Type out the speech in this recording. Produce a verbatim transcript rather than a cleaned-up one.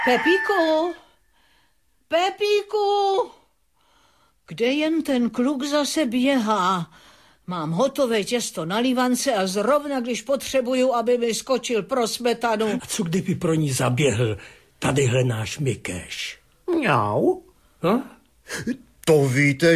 Pepíku, Pepíku, kde jen ten kluk zase běhá? Mám hotové těsto na lívance a zrovna, když potřebuju, aby mi skočil pro smetanu. A co kdyby pro ní zaběhl tadyhle náš Mikeš? Mňau. No? To víte,